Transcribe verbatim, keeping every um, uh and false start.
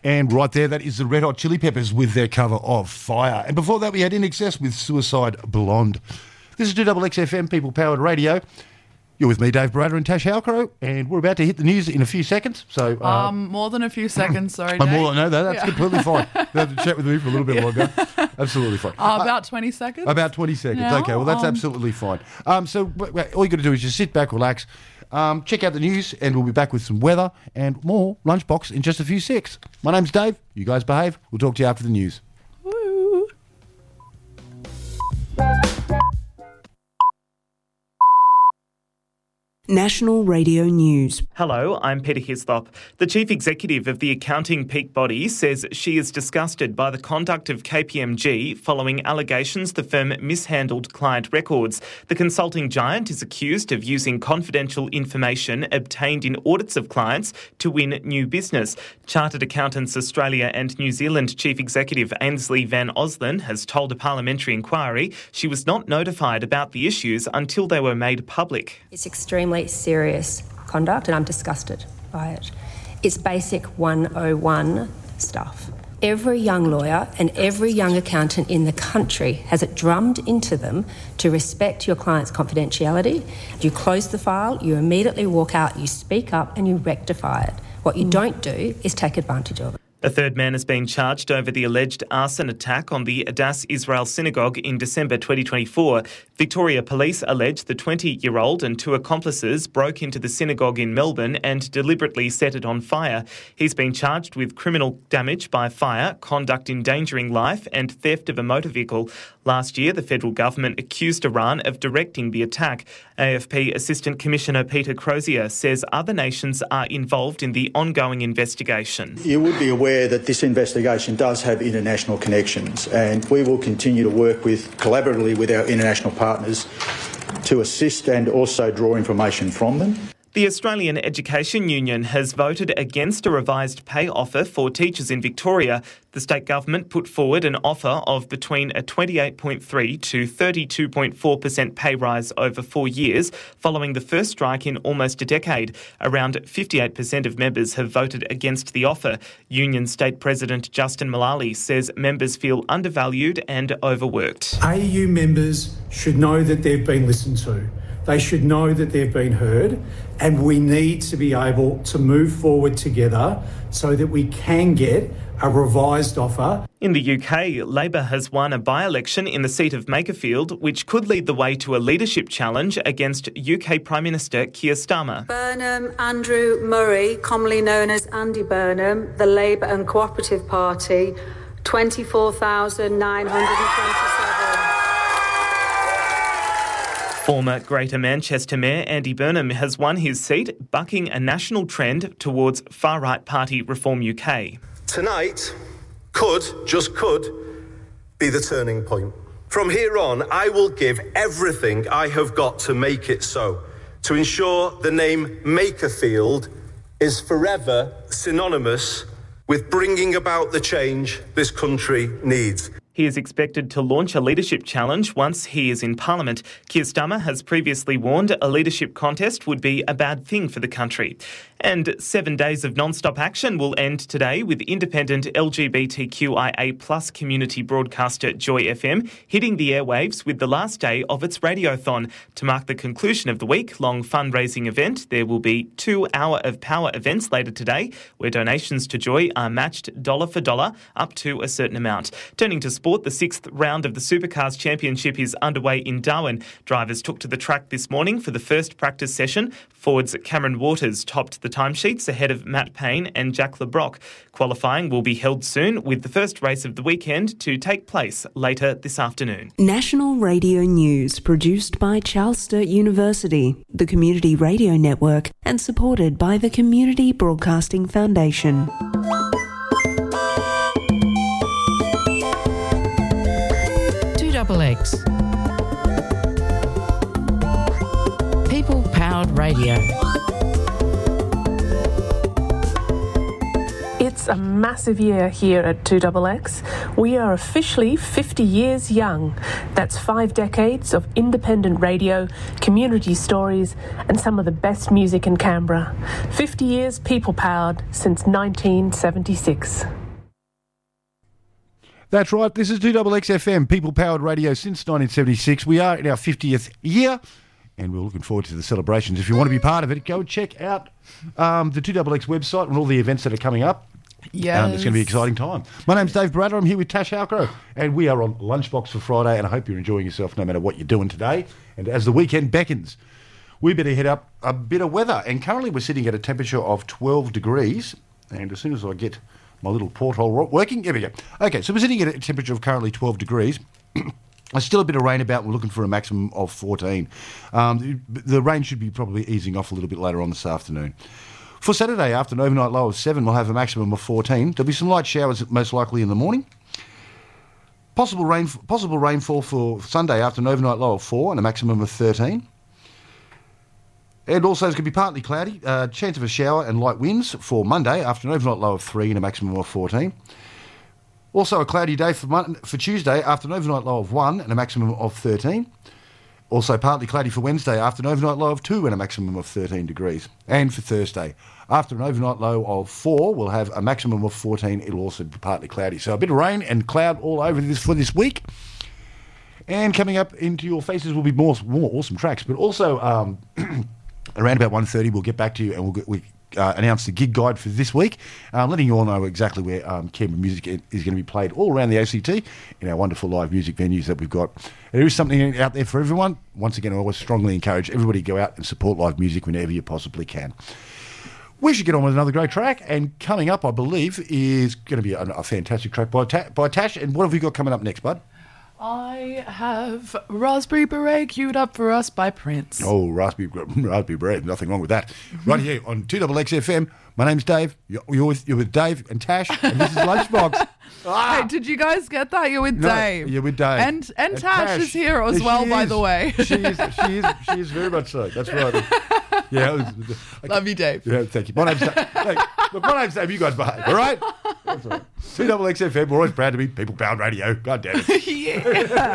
And right there, that is the Red Hot Chili Peppers with their cover of Fire. And before that, we had In Excess with Suicide Blonde. This is two X X F M, People Powered Radio. You're with me, Dave Brader and Tash Halcrow, and we're about to hit the news in a few seconds. So, uh, um, more than a few seconds, sorry, I'm Dave. more than no, that, that's Yeah. completely fine. You have to chat with me for a little bit Yeah. longer. Absolutely fine. Uh, about twenty seconds? About twenty seconds. Yeah, Okay, well, that's um, absolutely fine. Um, so w- w- all you got to do is just sit back, relax, um, check out the news, and we'll be back with some weather and more Lunchbox in just a few secs. My name's Dave. You guys behave. We'll talk to you after the news. Woo. National Radio News. Hello, I'm Peter Hislop. The Chief Executive of the accounting peak body says she is disgusted by the conduct of K P M G following allegations the firm mishandled client records. The consulting giant is accused of using confidential information obtained in audits of clients to win new business. Chartered Accountants Australia and New Zealand Chief Executive Ainsley Van Oslen has told a parliamentary inquiry she was not notified about the issues until they were made public. It's extremely serious conduct and I'm disgusted by it. It's basic one oh one stuff. Every young lawyer and every young accountant in the country has it drummed into them to respect your client's confidentiality. You close the file, you immediately walk out, you speak up and you rectify it. What you don't do is take advantage of it. A third man has been charged over the alleged arson attack on the Adass Israel Synagogue in December twenty twenty-four. Victoria Police allege the twenty-year-old and two accomplices broke into the synagogue in Melbourne and deliberately set it on fire. He's been charged with criminal damage by fire, conduct endangering life and theft of a motor vehicle. Last year, the federal government accused Iran of directing the attack. A F P Assistant Commissioner Peter Crozier says other nations are involved in the ongoing investigation. You would be aware that this investigation does have international connections, and we will continue to work with collaboratively with our international partners to assist and also draw information from them. The Australian Education Union has voted against a revised pay offer for teachers in Victoria. The state government put forward an offer of between a twenty-eight point three to thirty-two point four percent pay rise over four years, following the first strike in almost a decade. Around fifty-eight percent of members have voted against the offer. Union State President Justin Mullally says members feel undervalued and overworked. A U U members should know that they've been listened to. They should know that they've been heard, and we need to be able to move forward together so that we can get a revised offer. In the U K, Labor has won a by-election in the seat of Makerfield, which could lead the way to a leadership challenge against U K Prime Minister Keir Starmer. Burnham Andrew Murray, commonly known as Andy Burnham, the Labour and Cooperative Party, twenty-four thousand nine hundred twenty-seven. Former Greater Manchester Mayor Andy Burnham has won his seat, bucking a national trend towards far-right party Reform U K. Tonight could, just could, be the turning point. From here on, I will give everything I have got to make it so, to ensure the name Makerfield is forever synonymous with bringing about the change this country needs. He is expected to launch a leadership challenge once he is in Parliament. Keir Starmer has previously warned a leadership contest would be a bad thing for the country. And seven days of non-stop action will end today with independent L G B T Q I A plus community broadcaster Joy F M hitting the airwaves with the last day of its radiothon. To mark the conclusion of the week-long fundraising event, there will be two Hour of Power events later today, where donations to Joy are matched dollar for dollar up to a certain amount. Turning to sport, the sixth round of the Supercars Championship is underway in Darwin. Drivers took to the track this morning for the first practice session. Ford's Cameron Waters topped the timesheets ahead of Matt Payne and Jack Le Brocq. Qualifying will be held soon, with the first race of the weekend to take place later this afternoon. National Radio News, produced by Charles Sturt University, the Community Radio Network, and supported by the Community Broadcasting Foundation. two X X. People Powered Radio. It's a massive year here at two X X. We are officially fifty years young. That's five decades of independent radio, community stories, and some of the best music in Canberra. fifty years people-powered since nineteen seventy-six. That's right. This is two X X F M, people-powered radio since nineteen seventy-six. We are in our fiftieth year, and we're looking forward to the celebrations. If you want to be part of it, go check out um, the two X X website and all the events that are coming up. Yes. Um, it's going to be an exciting time. My name's Dave Bradler. I'm here with Tash Halcrow, and we are on Lunchbox for Friday, and I hope you're enjoying yourself no matter what you're doing today. And as the weekend beckons, we better head up a bit of weather. And currently we're sitting at a temperature of twelve degrees, and as soon as I get my little porthole working, here we go. Okay, so we're sitting at a temperature of currently twelve degrees. There's still a bit of rain about. We're looking for a maximum of fourteen. Um, the, the rain should be probably easing off a little bit later on this afternoon. For Saturday, after an overnight low of seven, we'll have a maximum of fourteen. There'll be some light showers, most likely in the morning. Possible rain, possible rainfall for Sunday after an overnight low of four and a maximum of thirteen. And also it's going to be partly cloudy. Uh, chance of a shower and light winds for Monday after an overnight low of three and a maximum of fourteen. Also a cloudy day for Mon- for Tuesday after an overnight low of one and a maximum of thirteen. Also partly cloudy for Wednesday after an overnight low of two and a maximum of thirteen degrees. And for Thursday, after an overnight low of four, we'll have a maximum of fourteen. It'll also be partly cloudy. So a bit of rain and cloud all over this for this week. And coming up into your faces will be more, more awesome tracks. But also um, around about one thirty, we'll get back to you and we'll get, we uh, announce the gig guide for this week, um, letting you all know exactly where um, Canberra music is going to be played all around the A C T in our wonderful live music venues that we've got. There is something out there for everyone. Once again, I always strongly encourage everybody to go out and support live music whenever you possibly can. We should get on with another great track, and coming up, I believe, is going to be a, a fantastic track by, Ta- by Tash. And what have we got coming up next, bud? I have Raspberry Beret queued up for us by Prince. Oh, Raspberry, Raspberry Beret, nothing wrong with that. Right here on two X X F M, my name's Dave, you're, you're, with, you're with Dave and Tash, and this is Lunchbox. Ah. Hey, did you guys get that? You're with no, Dave. You're with Dave. And, and, and Tash, Tash is here as she well, is, by the way. she, is, she, is, she is very much so, that's right. Yeah, was, I, Love you, Dave. Yeah, thank you. My name's Dave. Hey, look, my name's Dave, you guys behave, all right? That's all right. two X X F M, we're always proud to be people-powered radio. God damn it. Yeah.